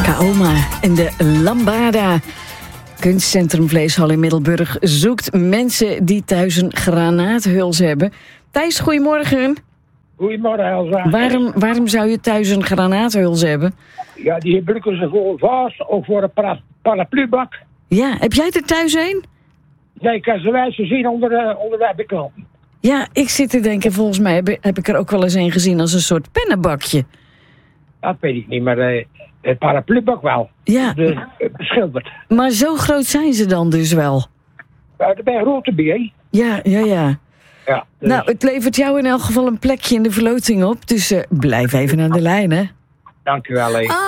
Kaoma en de Lambada. Kunstcentrum Vleeshal in Middelburg zoekt mensen die thuis een granaathuls hebben. Thijs, goedemorgen. Goedemorgen, Elsa. Waarom zou je thuis een granaathuls hebben? Ja, die gebruiken ze voor vaas of voor een paraplubak. Ja, heb jij er thuis een? Nee, ik kan ze wijze zien onder de knop. Ja, ik zit te denken, volgens mij heb ik er ook wel eens een gezien als een soort pennenbakje. Dat weet ik niet, maar het paraplubak wel. Ja. Beschilderd. Maar zo groot zijn ze dan dus wel? Ja, dat ben je grote bij, hè? Ja. Ja, dus. Nou, het levert jou in elk geval een plekje in de verloting op. Dus blijf even aan de lijn, hè? Dank u wel, hè.